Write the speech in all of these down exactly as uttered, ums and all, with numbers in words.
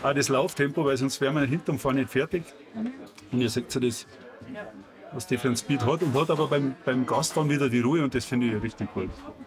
auch das Lauftempo, weil sonst wären wir hinterm Fahren nicht fertig. Und ihr seht ja das, was die für einen Speed hat und hat aber beim, beim Gastfahren wieder die Ruhe und das finde ich richtig gut.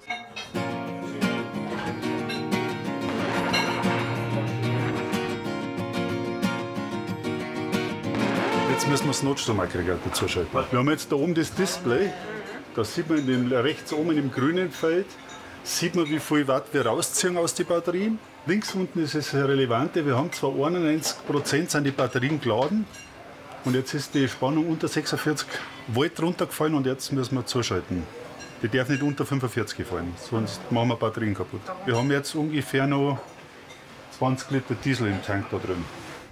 Jetzt müssen wir das Notstromaggregat dazuschalten. Wir haben jetzt da oben das Display. Da sieht man in dem, rechts oben im grünen Feld, sieht man, wie viel Watt wir rausziehen aus den Batterien. Links unten ist das Relevante. Wir haben zwar einundneunzig Prozent sind die Batterien geladen und jetzt ist die Spannung unter sechsundvierzig Volt runtergefallen und jetzt müssen wir zuschalten. Die darf nicht unter fünfundvierzig fallen, sonst machen wir Batterien kaputt. Wir haben jetzt ungefähr noch zwanzig Liter Diesel im Tank da drin.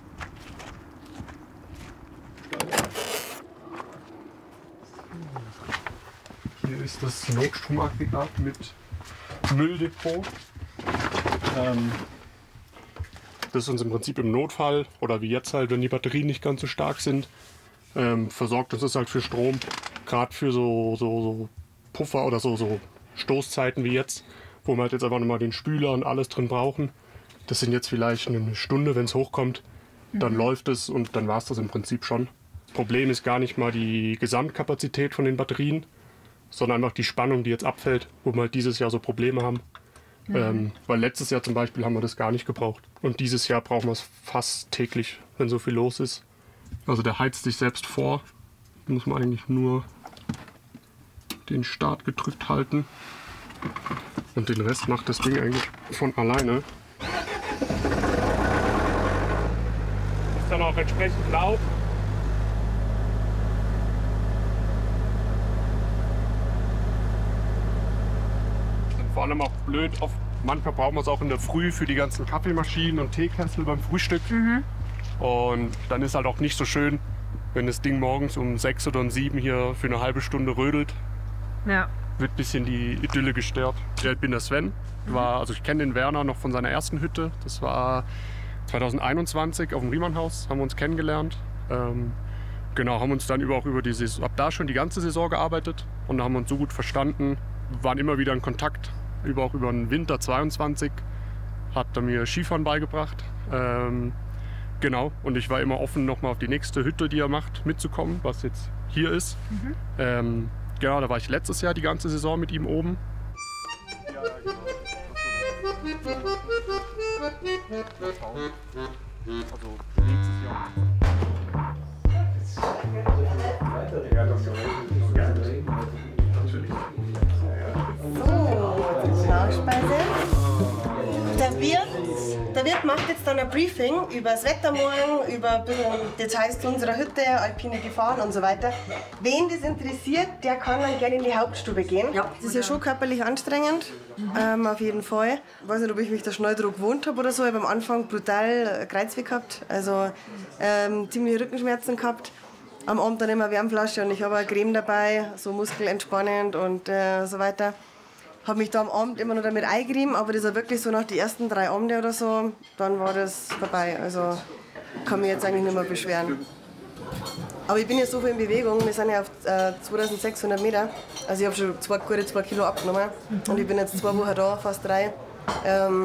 Hier ist das Notstromaggregat mit Mülldepot. Ähm, das ist uns im Prinzip im Notfall, oder wie jetzt halt, wenn die Batterien nicht ganz so stark sind, ähm, versorgt uns das halt für Strom. Gerade für so, so, so Puffer oder so, so Stoßzeiten wie jetzt, wo wir halt jetzt einfach nochmal den Spüler und alles drin brauchen. Das sind jetzt vielleicht eine Stunde, wenn es hochkommt, dann mhm. läuft es und dann war es das im Prinzip schon. Das Problem ist gar nicht mal die Gesamtkapazität von den Batterien, sondern einfach die Spannung, die jetzt abfällt, wo wir halt dieses Jahr so Probleme haben. Mhm. Ähm, weil letztes Jahr zum Beispiel haben wir das gar nicht gebraucht. Und dieses Jahr brauchen wir es fast täglich, wenn so viel los ist. Also der heizt sich selbst vor. Da muss man eigentlich nur den Start gedrückt halten. Und den Rest macht das Ding eigentlich von alleine. Ist dann auch entsprechend laut. Vor allem auch blöd, oft, manchmal brauchen wir es auch in der Früh für die ganzen Kaffeemaschinen und Teekessel beim Frühstück. Mhm. Und dann ist halt auch nicht so schön, wenn das Ding morgens um sechs oder um sieben hier für eine halbe Stunde rödelt. Ja. Wird ein bisschen die Idylle gestört. Ich bin der Sven. War, also ich kenne den Werner noch von seiner ersten Hütte. Das war zweitausendeinundzwanzig auf dem Riemannhaus, haben wir uns kennengelernt. Ähm, genau, haben uns dann über, auch über die Saison, ab da schon die ganze Saison gearbeitet und haben uns so gut verstanden, waren immer wieder in Kontakt. Über, auch über den Winter zweiundzwanzig hat er mir Skifahren beigebracht. Ähm, genau, und ich war immer offen, nochmal auf die nächste Hütte, die er macht, mitzukommen, was jetzt hier ist. Mhm. Ähm, genau, da war ich letztes Jahr die ganze Saison mit ihm oben. Ja, genau. Also nächstes Jahr. Nachspeise. Der Wirt, der Wirt macht jetzt dann ein Briefing über das Wetter morgen, über ein bisschen Details zu unserer Hütte, alpine Gefahren und so weiter. Wen das interessiert, der kann dann gerne in die Hauptstube gehen. Ja. Das ist ja schon körperlich anstrengend, mhm. ähm, auf jeden Fall. Ich weiß nicht, ob ich mich da schnell dran gewohnt habe oder so. Ich habe am Anfang brutal Kreuzweh gehabt, also ähm, ziemliche Rückenschmerzen gehabt. Am Abend dann immer Wärmflasche und ich habe eine Creme dabei, so muskelentspannend und äh, so weiter. Habe mich da am Abend immer noch damit eingerieben, aber das war wirklich so nach den ersten drei Abende oder so, dann war das vorbei. Also kann mich jetzt eigentlich nicht mehr beschweren. Aber ich bin ja so viel in Bewegung, wir sind ja auf äh, zweitausendsechshundert Meter. Also ich habe schon zwei, gute zwei Kilo abgenommen und ich bin jetzt zwei Wochen da, fast drei. Ähm,